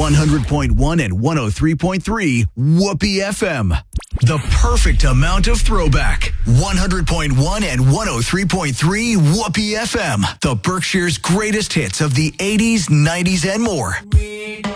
100.1 and 103.3 Whoopee FM. The perfect amount of throwback. 100.1 and 103.3 Whoopee FM. The Berkshire's greatest hits of the 80s, 90s, and more.